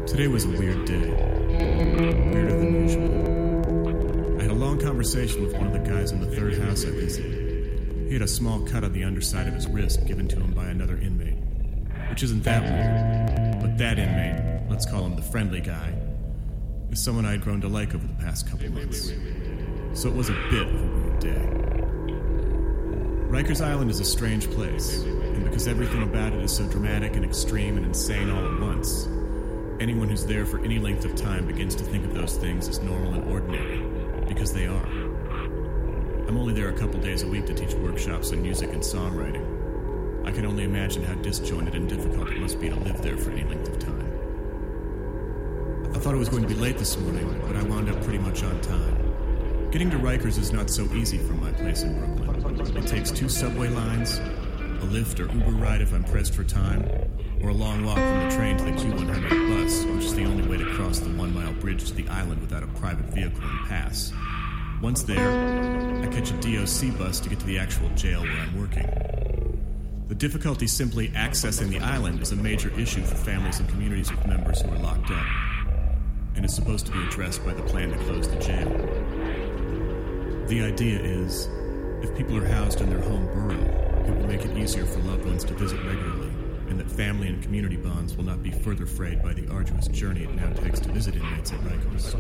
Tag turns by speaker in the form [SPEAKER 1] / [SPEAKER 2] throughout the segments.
[SPEAKER 1] Today was a weird day. Weirder than usual. I had a long conversation with one of the guys in the third house I visited. He had a small cut on the underside of his wrist given to him by another inmate. Which isn't that weird. But that inmate, let's call him the friendly guy, is someone I had grown to like over the past couple months. So it was a bit of a weird day. Rikers Island is a strange place, and because everything about it is so dramatic and extreme and insane all at once, anyone who's there for any length of time begins to think of those things as normal and ordinary, because they are. I'm only there a couple days a week to teach workshops on music and songwriting. I can only imagine how disjointed and difficult it must be to live there for any length of time. I thought it was going to be late this morning, but I wound up pretty much on time. Getting to Rikers is not so easy from my place in Brooklyn. It takes 2 subway lines, a Lyft or Uber ride if I'm pressed for time, or a long walk from the train to the Q100 bus, which is the only way to cross the 1-mile bridge to the island without a private vehicle and pass. Once there, I catch a DOC bus to get to the actual jail where I'm working. The difficulty simply accessing the island is a major issue for families and communities with members who are locked up, and is supposed to be addressed by the plan to close the jail. The idea is, if people are housed in their home borough, it will make it easier for loved ones to visit regularly, and that family and community bonds will not be further frayed by the arduous journey it now takes to visit inmates at Rikers.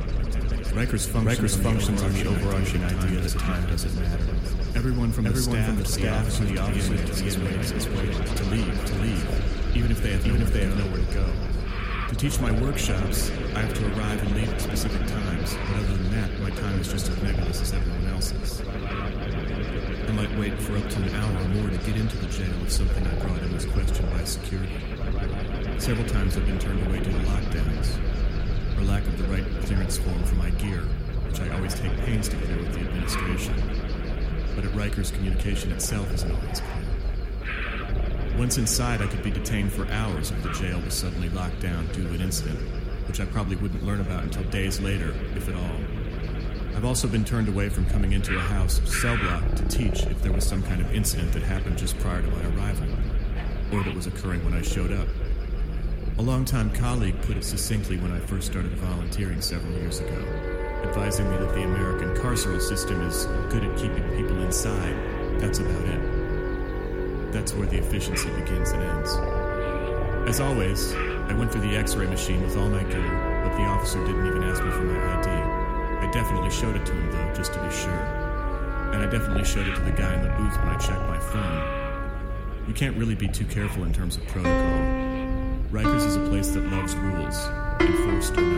[SPEAKER 1] Rikers functions on the overarching idea that time doesn't matter. Everyone from the staff to the officers to the inmates is waiting to leave, even if they have nowhere to go. To teach my workshops, I have to arrive and leave at specific times, but other than that, my time is just as nebulous as everyone else's. I might wait for up to an hour or more to get into the jail if something I brought in was questioned by security. Several times I've been turned away due to lockdowns, or lack of the right clearance form for my gear, which I always take pains to clear with the administration. But at Rikers, communication itself isn't always clear. Once inside, I could be detained for hours if the jail was suddenly locked down due to an incident, which I probably wouldn't learn about until days later, if at all. I've also been turned away from coming into a house cell block to teach if there was some kind of incident that happened just prior to my arrival, or that was occurring when I showed up. A longtime colleague put it succinctly when I first started volunteering several years ago, advising me that the American carceral system is good at keeping people inside. That's about it. That's where the efficiency begins and ends. As always, I went through the x-ray machine with all my gear, but the officer didn't even ask me for my ID. I definitely showed it to him, though, just to be sure. And I definitely showed it to the guy in the booth when I checked my phone. You can't really be too careful in terms of protocol. Rikers is a place that loves rules, enforced or not.